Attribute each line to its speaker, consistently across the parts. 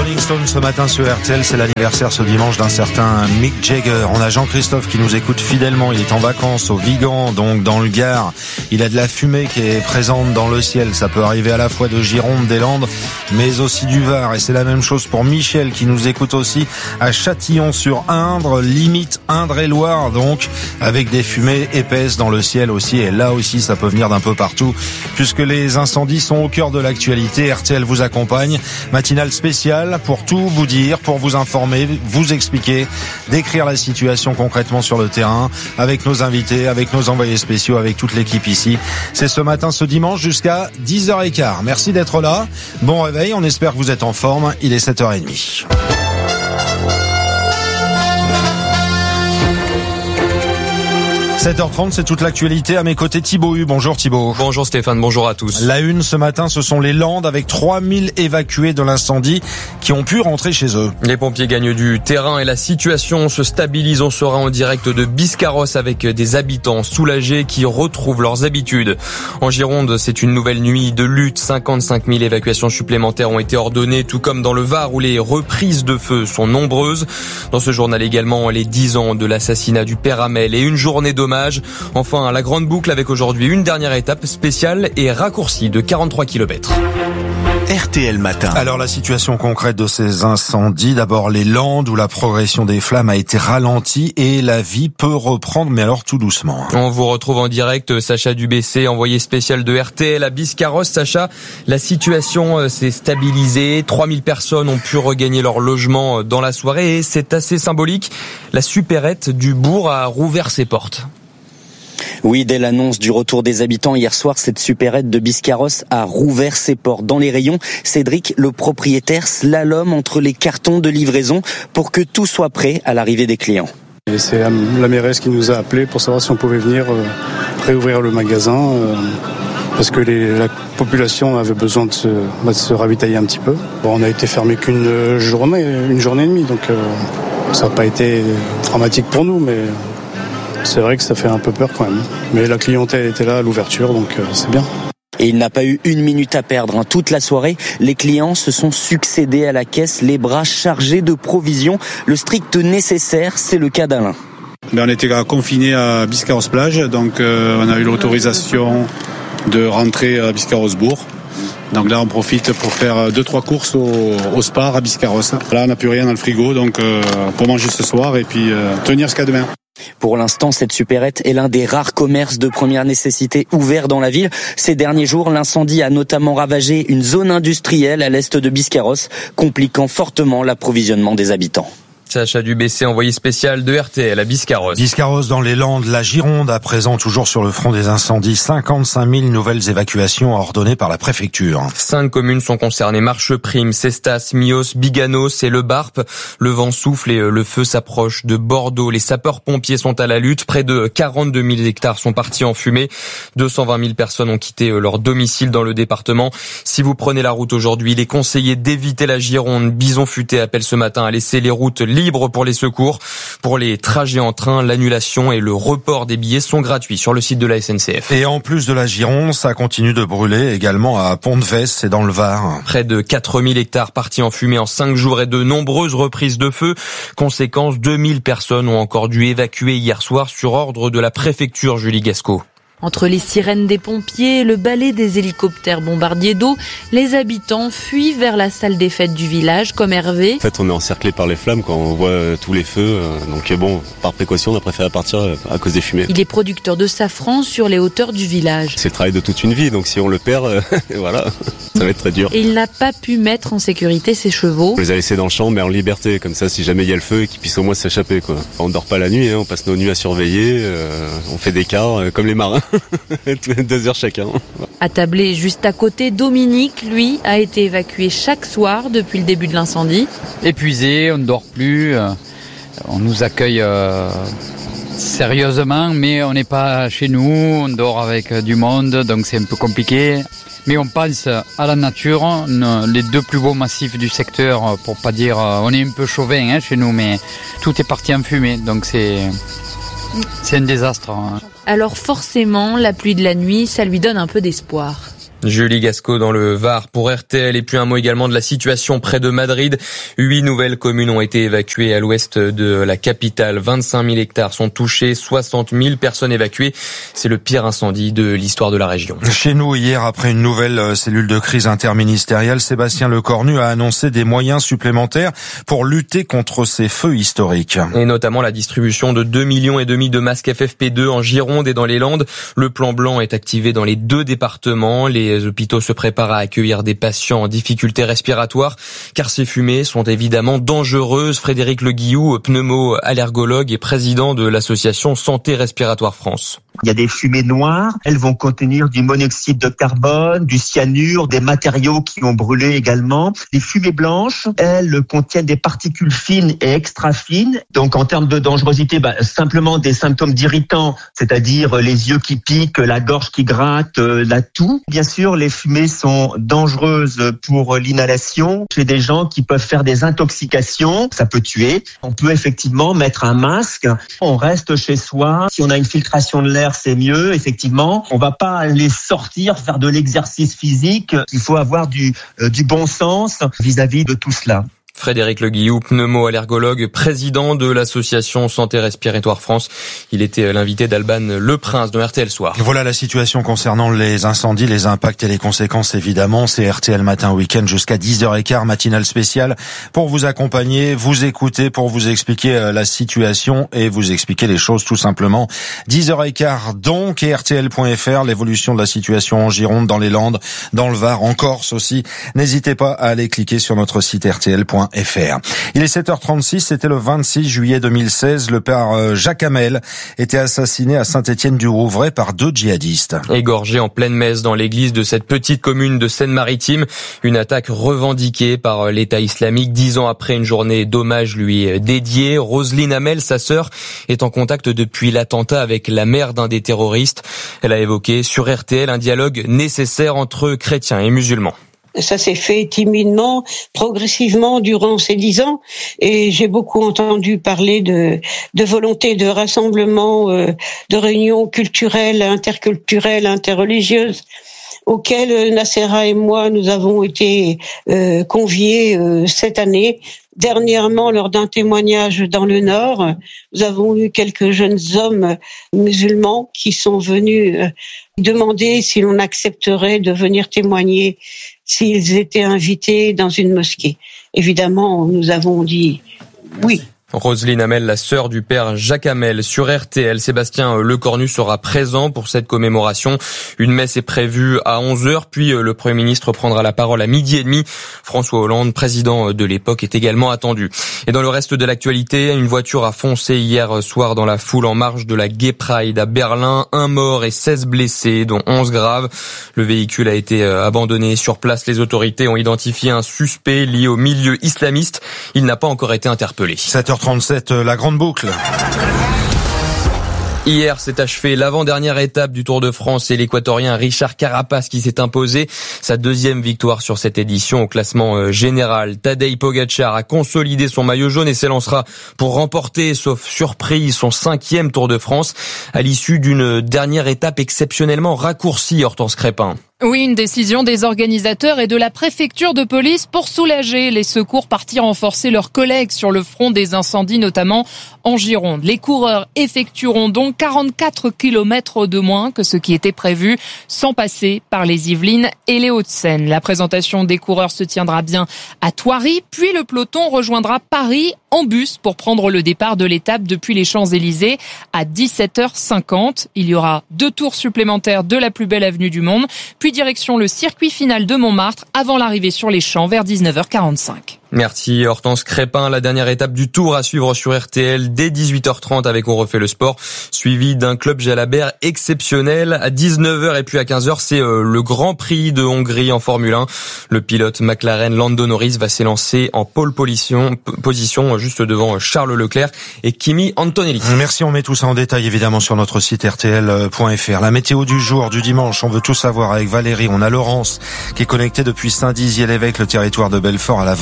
Speaker 1: Rolling Stones ce matin sur RTL, c'est l'anniversaire ce dimanche d'un certain Mick Jagger. On a Jean-Christophe qui nous écoute fidèlement, il est en vacances au Vigan, donc dans le Gard. Il a de la fumée qui est présente dans le ciel, ça peut arriver à la fois de Gironde, des Landes, mais aussi du Var. Et c'est la même chose pour Michel qui nous écoute aussi à Châtillon-sur-Indre, limite Indre-et-Loire, donc avec des fumées épaisses dans le ciel aussi. Et là aussi, ça peut venir d'un peu partout, puisque les incendies sont au cœur de l'actualité. RTL vous accompagne. Matinale spéciale pour tout vous dire, pour vous informer, vous expliquer, décrire la situation concrètement sur le terrain, avec nos invités, avec nos envoyés spéciaux, avec toute l'équipe ici. C'est ce matin, ce dimanche, jusqu'à 10h15. Merci d'être là. Bon réveil, on espère que vous êtes en forme. Il est 7h30. 7h30, c'est toute l'actualité. À mes côtés, Thibaut Hu. Bonjour Thibaut.
Speaker 2: Bonjour Stéphane, bonjour à tous.
Speaker 1: La une ce matin, ce sont les Landes avec 3000 évacués de l'incendie qui ont pu rentrer chez eux.
Speaker 2: Les pompiers gagnent du terrain et la situation se stabilise. On sera en direct de Biscarrosse avec des habitants soulagés qui retrouvent leurs habitudes. En Gironde, c'est une nouvelle nuit de lutte. 55 000 évacuations supplémentaires ont été ordonnées, tout comme dans le Var où les reprises de feu sont nombreuses. Dans ce journal également, les 10 ans de l'assassinat du père Hamel et une journée d'hommage. Enfin, la grande boucle avec aujourd'hui une dernière étape spéciale et raccourcie de 43 km.
Speaker 1: RTL Matin. Alors la situation concrète de ces incendies, d'abord les Landes où la progression des flammes a été ralentie et la vie peut reprendre, mais alors tout doucement.
Speaker 2: On vous retrouve en direct, Sacha Dubessé, envoyé spécial de RTL à Biscarrosse. Sacha, la situation s'est stabilisée, 3000 personnes ont pu regagner leur logement dans la soirée et c'est assez symbolique, la supérette du bourg a rouvert ses portes.
Speaker 3: Oui, dès l'annonce du retour des habitants hier soir, cette supérette de Biscarrosse a rouvert ses portes. Dans les rayons, Cédric, le propriétaire, slalom entre les cartons de livraison pour que tout soit prêt à l'arrivée des clients.
Speaker 4: Et c'est la mairesse qui nous a appelés pour savoir si on pouvait venir réouvrir le magasin parce que la population avait besoin de se ravitailler un petit peu. Bon, on a été fermé qu'une journée et demie, donc ça n'a pas été dramatique pour nous, mais c'est vrai que ça fait un peu peur quand même. Mais la clientèle était là à l'ouverture, donc c'est bien.
Speaker 3: Et il n'a pas eu une minute à perdre. Toute la soirée, les clients se sont succédés à la caisse, les bras chargés de provisions. Le strict nécessaire, c'est le cas d'Alain.
Speaker 5: On était confinés à Biscarrosse-Plage, donc on a eu l'autorisation de rentrer à Biscarrosse-Bourg. Donc là, on profite pour faire 2-3 courses au Spar à Biscarrosse. Là, on n'a plus rien dans le frigo, donc pour manger ce soir et puis tenir jusqu'à demain.
Speaker 3: Pour l'instant, cette supérette est l'un des rares commerces de première nécessité ouverts dans la ville. Ces derniers jours, l'incendie a notamment ravagé une zone industrielle à l'est de Biscarrosse, compliquant fortement l'approvisionnement des habitants.
Speaker 2: Sacha Dubessé, envoyé spécial de RTL à Biscarrosse.
Speaker 1: Biscarrosse dans les Landes, la Gironde à présent toujours sur le front des incendies. 55 000 nouvelles évacuations ordonnées par la préfecture.
Speaker 2: 5 communes sont concernées, Marcheprime, Cestas, Mios, Biganos et Le Barp. Le vent souffle et le feu s'approche de Bordeaux. Les sapeurs-pompiers sont à la lutte. Près de 42 000 hectares sont partis en fumée. 220 000 personnes ont quitté leur domicile dans le département. Si vous prenez la route aujourd'hui, il est conseillé d'éviter la Gironde. Bison Futé appelle ce matin à laisser les routes libres pour les secours. Pour les trajets en train, l'annulation et le report des billets sont gratuits sur le site de la SNCF.
Speaker 1: Et en plus de la Gironde, ça continue de brûler également à Pont-de-Vesse, c'est dans le Var.
Speaker 2: Près de 4000 hectares partis en fumée en 5 jours et de nombreuses reprises de feu. Conséquence, 2000 personnes ont encore dû évacuer hier soir sur ordre de la préfecture, Julie Gasco.
Speaker 6: Entre les sirènes des pompiers et le balai des hélicoptères bombardiers d'eau, les habitants fuient vers la salle des fêtes du village, comme Hervé.
Speaker 7: En fait, on est encerclé par les flammes quand on voit tous les feux. Donc bon, par précaution, on a préféré partir à cause des fumées.
Speaker 6: Il est producteur de safran sur les hauteurs du village.
Speaker 7: C'est le travail de toute une vie, donc si on le perd, voilà, ça va être très dur.
Speaker 6: Et il n'a pas pu mettre en sécurité ses chevaux.
Speaker 7: On les a laissés dans le champ, mais en liberté, comme ça, si jamais il y a le feu, qu'ils puissent au moins s'échapper, quoi. On dort pas la nuit, on passe nos nuits à surveiller, on fait des quarts, comme les marins. 2 heures chacun.
Speaker 6: Attablé juste à côté, Dominique, lui, a été évacué chaque soir depuis le début de l'incendie.
Speaker 8: Épuisé, on ne dort plus, on nous accueille sérieusement, mais on n'est pas chez nous, on dort avec du monde, donc c'est un peu compliqué. Mais on pense à la nature, les 2 plus beaux massifs du secteur, pour pas dire, on est un peu chauvin chez nous, mais tout est parti en fumée, donc c'est un désastre.
Speaker 6: Alors forcément, la pluie de la nuit, ça lui donne un peu d'espoir.
Speaker 2: Julie Gasco dans le Var pour RTL. Et puis un mot également de la situation près de Madrid. 8 nouvelles communes ont été évacuées à l'ouest de la capitale. 25 000 hectares sont touchés, 60 000 personnes évacuées. C'est le pire incendie de l'histoire de la région.
Speaker 1: Chez nous, hier, après une nouvelle cellule de crise interministérielle, Sébastien Lecornu a annoncé des moyens supplémentaires pour lutter contre ces feux historiques.
Speaker 2: Et notamment la distribution de 2,5 millions de masques FFP2 en Gironde et dans les Landes. Le plan blanc est activé dans les 2 départements. Les hôpitaux se préparent à accueillir des patients en difficulté respiratoire, car ces fumées sont évidemment dangereuses. Frédéric Le Guillou, pneumo-allergologue et président de l'association Santé Respiratoire France.
Speaker 9: Il y a des fumées noires, elles vont contenir du monoxyde de carbone, du cyanure, des matériaux qui ont brûlé également. Les fumées blanches, elles contiennent des particules fines et extra fines. Donc en termes de dangerosité, simplement des symptômes d'irritants, c'est-à-dire les yeux qui piquent, la gorge qui gratte, la toux. Bien sûr, les fumées sont dangereuses pour l'inhalation. Chez des gens qui peuvent faire des intoxications, ça peut tuer. On peut effectivement mettre un masque. On reste chez soi. Si on a une filtration de l'air, c'est mieux, effectivement. On va pas aller sortir, faire de l'exercice physique. Il faut avoir du bon sens vis-à-vis de tout cela.
Speaker 2: Frédéric Le Guillou, pneumo-allergologue, président de l'association Santé Respiratoire France. Il était l'invité d'Alban Le Prince de RTL Soir.
Speaker 1: Voilà la situation concernant les incendies, les impacts et les conséquences évidemment. C'est RTL Matin Week-end jusqu'à 10h15, matinale spéciale pour vous accompagner, vous écouter, pour vous expliquer la situation et vous expliquer les choses tout simplement. 10h15 donc, et RTL.fr, l'évolution de la situation en Gironde, dans les Landes, dans le Var, en Corse aussi. N'hésitez pas à aller cliquer sur notre site RTL.fr. Il est 7h36, c'était le 26 juillet 2016. Le père Jacques Hamel était assassiné à Saint-Étienne-du-Rouvray par 2 djihadistes.
Speaker 2: Égorgé en pleine messe dans l'église de cette petite commune de Seine-Maritime. Une attaque revendiquée par l'État islamique 10 ans après une journée d'hommage lui est dédiée. Roselyne Hamel, sa sœur, est en contact depuis l'attentat avec la mère d'un des terroristes. Elle a évoqué sur RTL un dialogue nécessaire entre chrétiens et musulmans.
Speaker 10: Ça s'est fait timidement, progressivement durant ces 10 ans, et j'ai beaucoup entendu parler de volonté de rassemblement, de réunions culturelles, interculturelles, interreligieuses, auxquelles Nacera et moi nous avons été conviés cette année. Dernièrement, lors d'un témoignage dans le Nord, nous avons eu quelques jeunes hommes musulmans qui sont venus demander si l'on accepterait de venir témoigner s'ils étaient invités dans une mosquée. Évidemment, nous avons dit oui.
Speaker 2: Roselyne Hamel, la sœur du père Jacques Hamel, sur RTL. Sébastien Lecornu sera présent pour cette commémoration. Une messe est prévue à 11h, puis le Premier ministre prendra la parole à 12h30. François Hollande, président de l'époque, est également attendu. Et dans le reste de l'actualité, une voiture a foncé hier soir dans la foule en marge de la Gay Pride à Berlin. 1 mort et 16 blessés, dont 11 graves. Le véhicule a été abandonné sur place. Les autorités ont identifié un suspect lié au milieu islamiste. Il n'a pas encore été interpellé.
Speaker 1: 7h37, la grande boucle.
Speaker 2: Hier s'est achevée l'avant-dernière étape du Tour de France et l'Équatorien Richard Carapaz qui s'est imposé. Sa 2e victoire sur cette édition au classement général. Tadej Pogačar a consolidé son maillot jaune et s'élancera pour remporter, sauf surprise, son 5e Tour de France à l'issue d'une dernière étape exceptionnellement raccourcie, Hortense Crépin.
Speaker 11: Oui, une décision des organisateurs et de la préfecture de police pour soulager les secours partis renforcer leurs collègues sur le front des incendies, notamment en Gironde. Les coureurs effectueront donc 44 km de moins que ce qui était prévu, sans passer par les Yvelines et les Hauts-de-Seine. La présentation des coureurs se tiendra bien à Thoiry, puis le peloton rejoindra Paris en bus pour prendre le départ de l'étape depuis les Champs-Élysées à 17h50. Il y aura 2 tours supplémentaires de la plus belle avenue du monde, puis direction le circuit final de Montmartre avant l'arrivée sur les Champs vers 19h45.
Speaker 2: Merci Hortense Crépin. La dernière étape du Tour à suivre sur RTL dès 18h30 avec On refait le sport, suivi d'un club Jalabert exceptionnel. À 19h et puis à 15h, c'est le Grand Prix de Hongrie en Formule 1. Le pilote McLaren Lando Norris va s'élancer en pole position juste devant Charles Leclerc et Kimi Antonelli.
Speaker 1: Merci, on met tout ça en détail évidemment sur notre site rtl.fr. La météo du jour, du dimanche, on veut tout savoir avec Valérie. On a Laurence qui est connectée depuis Saint-Dizier-l'Évêque, le territoire de Belfort, à la 20 degrés.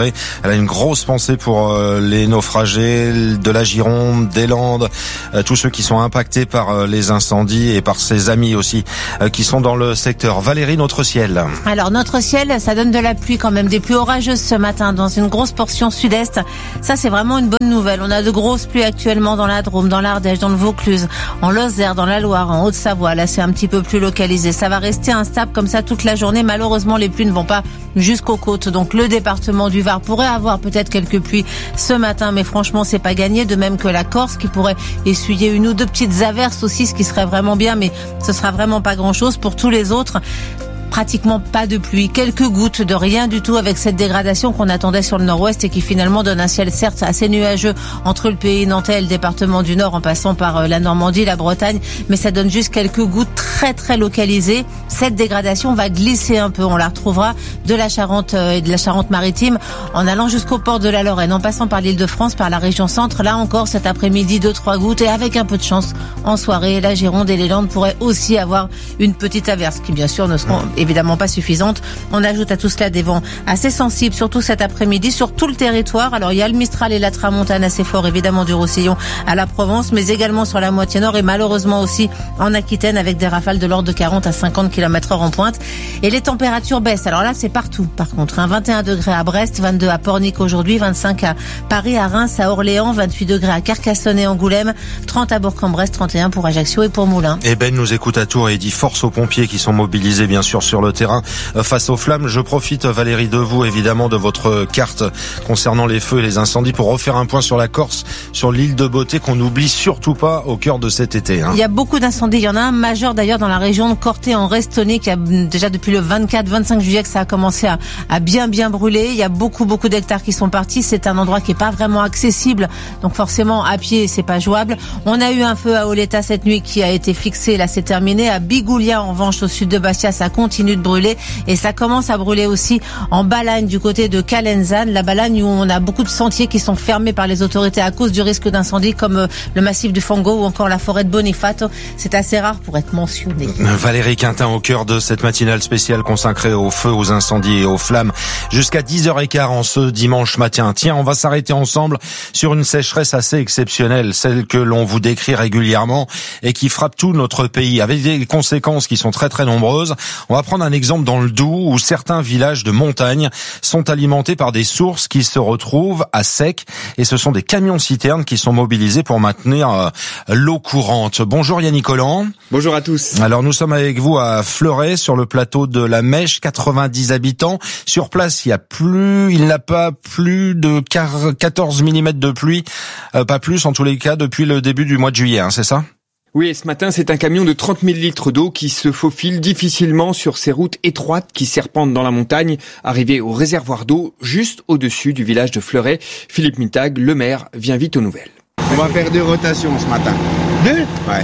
Speaker 1: Fleuret. Elle a une grosse pensée pour les naufragés de la Gironde, des Landes, tous ceux qui sont impactés par les incendies et par ses amis aussi qui sont dans le secteur. Valérie, notre ciel.
Speaker 12: Alors notre ciel, ça donne de la pluie quand même, des pluies orageuses ce matin dans une grosse portion sud-est. Ça c'est vraiment une bonne nouvelle. On a de grosses pluies actuellement dans la Drôme, dans l'Ardèche, dans le Vaucluse, en Lozère, dans la Loire, en Haute-Savoie. Là c'est un petit peu plus localisé. Ça va rester instable comme ça toute la journée. Malheureusement les pluies ne vont pas jusqu'aux côtes. Donc le département du Var pourrait avoir peut-être quelques pluies ce matin, mais franchement c'est pas gagné. De même que la Corse qui pourrait essuyer une ou deux petites averses aussi, ce qui serait vraiment bien, mais ce sera vraiment pas grand-chose. Pour tous les autres, pratiquement pas de pluie, quelques gouttes de rien du tout avec cette dégradation qu'on attendait sur le nord-ouest et qui finalement donne un ciel certes assez nuageux entre le pays nantais et le département du Nord en passant par la Normandie, la Bretagne, mais ça donne juste quelques gouttes très très localisées. Cette dégradation va glisser un peu, on la retrouvera de la Charente et de la Charente-Maritime en allant jusqu'au port de la Lorraine, en passant par l'Île-de-France, par la région centre. Là encore cet après-midi 2-3 gouttes et avec un peu de chance en soirée, la Gironde et les Landes pourraient aussi avoir une petite averse qui bien sûr ne seront évidemment pas suffisante. On ajoute à tout cela des vents assez sensibles, surtout cet après-midi, sur tout le territoire. Alors il y a le Mistral et la Tramontane assez fort, évidemment du Roussillon à la Provence, mais également sur la moitié nord et malheureusement aussi en Aquitaine avec des rafales de l'ordre de 40 à 50 km/h en pointe. Et les températures baissent. Alors là, c'est partout. Par contre, 21 degrés à Brest, 22 à Pornic aujourd'hui, 25 à Paris, à Reims, à Orléans, 28 degrés à Carcassonne et Angoulême, 30 à Bourg-en-Bresse, 31 pour Ajaccio et pour Moulins.
Speaker 1: Et Ben nous écoute à Tours et dit force aux pompiers qui sont mobilisés bien sûr sur le terrain face aux flammes. Je profite, Valérie, de vous, évidemment, de votre carte concernant les feux et les incendies pour refaire un point sur la Corse, sur l'île de Beauté qu'on n'oublie surtout pas au cœur de cet été.
Speaker 12: Il y a beaucoup d'incendies. Il y en a un majeur d'ailleurs dans la région de Corté en Restonie qui a déjà depuis le 24-25 juillet que ça a commencé à bien brûler. Il y a beaucoup d'hectares qui sont partis. C'est un endroit qui est pas vraiment accessible. Donc forcément, à pied, c'est pas jouable. On a eu un feu à Oleta cette nuit qui a été fixé. Là, c'est terminé. À Bigoulia, en revanche, au sud de Bastia, ça continue de brûler. Et ça commence à brûler aussi en Balagne, du côté de Calenzane. La Balagne où on a beaucoup de sentiers qui sont fermés par les autorités à cause du risque d'incendie, comme le massif du Fongo ou encore la forêt de Bonifato. C'est assez rare pour être mentionné.
Speaker 1: Valérie Quintin au cœur de cette matinale spéciale consacrée aux feux, aux incendies et aux flammes. Jusqu'à 10h15 en ce dimanche matin. Tiens, on va s'arrêter ensemble sur une sécheresse assez exceptionnelle, celle que l'on vous décrit régulièrement et qui frappe tout notre pays avec des conséquences qui sont très très nombreuses. On va prendre un exemple dans le Doubs où certains villages de montagne sont alimentés par des sources qui se retrouvent à sec et ce sont des camions-citernes qui sont mobilisés pour maintenir l'eau courante. Bonjour Yannick Collant.
Speaker 13: Bonjour à tous.
Speaker 1: Alors nous sommes avec vous à Fleuret sur le plateau de la Mèche, 90 habitants. Sur place, il n'a pas plus de 14 mm de pluie, pas plus en tous les cas depuis le début du mois de juillet, c'est ça ?
Speaker 13: Oui, et ce matin, c'est un camion de 30 000 litres d'eau qui se faufile difficilement sur ces routes étroites qui serpentent dans la montagne, arrivé au réservoir d'eau juste au-dessus du village de Fleuret. Philippe Mittag, le maire, vient vite aux nouvelles.
Speaker 14: On va faire 2 rotations ce matin. 2 ? Ouais.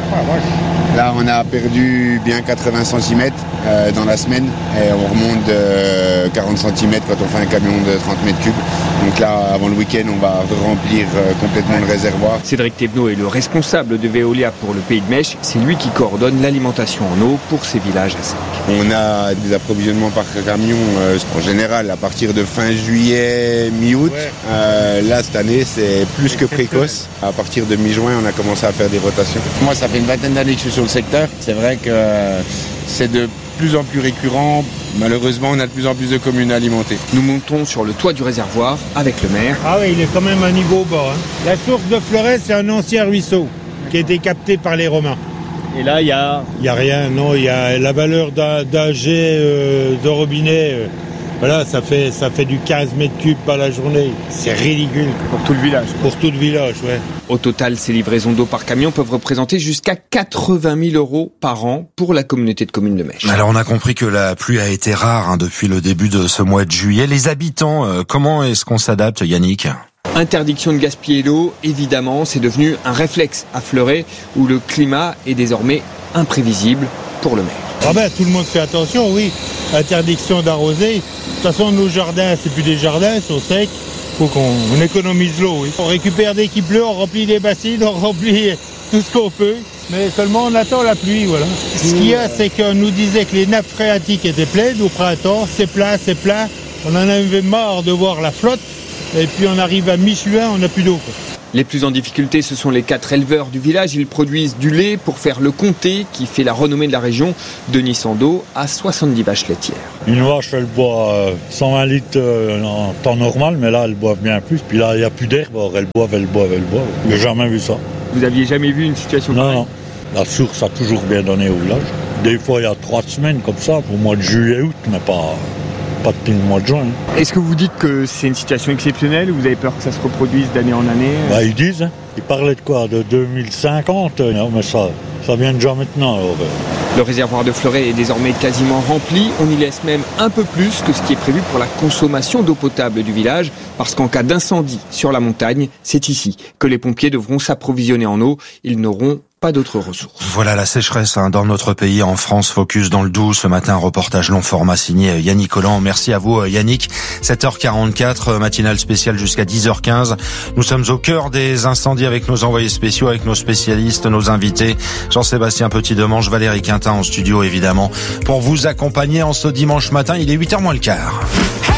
Speaker 14: Là, on a perdu bien 80 cm dans la semaine et on remonte de 40 cm quand on fait un camion de 30 mètres cubes. Donc là, avant le week-end, on va remplir complètement le réservoir.
Speaker 13: Cédric Thévenot est le responsable de Veolia pour le Pays de Mèche. C'est lui qui coordonne l'alimentation en eau pour ces villages à sec.
Speaker 14: On a des approvisionnements par camion en général à partir de fin juillet, mi-août. Là, cette année, c'est plus que précoce. À partir de mi-juin, on a commencé à faire des rotations. Moi, ça fait une vingtaine d'années que je suis sur le secteur. C'est vrai que c'est de plus en plus récurrent. Malheureusement, on a de plus en plus de communes alimentées.
Speaker 13: Nous montons sur le toit du réservoir avec le maire.
Speaker 15: Ah oui, il est quand même à niveau bas. La source de Fleuret, c'est un ancien ruisseau qui a été capté par les Romains.
Speaker 13: Et là, il y a...
Speaker 15: Il n'y a rien, non. Il y a la valeur d'un jet de robinet. Voilà, ça fait du 15 mètres cubes par la journée. C'est ridicule.
Speaker 13: Pour tout le village.
Speaker 15: Pour tout le village, ouais.
Speaker 13: Au total, ces livraisons d'eau par camion peuvent représenter jusqu'à 80 000 € par an pour la communauté de communes de Mèche.
Speaker 1: Alors on a compris que la pluie a été rare depuis le début de ce mois de juillet. Les habitants, comment est-ce qu'on s'adapte, Yannick ?
Speaker 13: Interdiction de gaspiller l'eau, évidemment, c'est devenu un réflexe à Fleuret où le climat est désormais imprévisible pour le maire.
Speaker 15: Ah ben, tout le monde fait attention, oui. Interdiction d'arroser. De toute façon, nos jardins, c'est plus des jardins, sont secs. Faut qu'on économise l'eau, oui. On récupère dès qu'il pleut, on remplit des bassines, on remplit tout ce qu'on peut. Mais seulement on attend la pluie, voilà. Ce qu'il y a, c'est qu'on nous disait que les nappes phréatiques étaient pleines au printemps. C'est plein. On en avait marre de voir la flotte. Et puis on arrive à mi-juin, on n'a plus d'eau.
Speaker 13: Les plus en difficulté, ce sont les 4 éleveurs du village. Ils produisent du lait pour faire le comté qui fait la renommée de la région. Denis Sando a 70 vaches laitières.
Speaker 16: Une vache, elle boit 120 litres en temps normal, mais là, elle boit bien plus. Puis là, il n'y a plus d'herbe, elle boit. J'ai jamais vu ça.
Speaker 13: Vous aviez jamais vu une situation pareille ?
Speaker 16: Non. La source a toujours bien donné au village. Des fois, il y a 3 semaines comme ça, au mois de juillet, août, mais pas depuis le mois de juin.
Speaker 13: Est-ce que vous dites que c'est une situation exceptionnelle ou vous avez peur que ça se reproduise d'année en année ?
Speaker 16: Ils disent. Ils parlaient de quoi ? De 2050 ? Non, mais ça vient déjà maintenant. Alors.
Speaker 13: Le réservoir de Fleuret est désormais quasiment rempli. On y laisse même un peu plus que ce qui est prévu pour la consommation d'eau potable du village. Parce qu'en cas d'incendie sur la montagne, c'est ici que les pompiers devront s'approvisionner en eau. Ils n'auront pas d'autres ressources.
Speaker 1: Voilà la sécheresse dans notre pays, en France. Focus dans le Doubs. Ce matin, reportage long format signé Yannick Collant. Merci à vous Yannick. 7h44, matinale spéciale jusqu'à 10h15. Nous sommes au cœur des incendies avec nos envoyés spéciaux, avec nos spécialistes, nos invités. Jean-Sébastien Petit-Demange, Valérie Quintin en studio évidemment, pour vous accompagner en ce dimanche matin. Il est 8h moins le quart.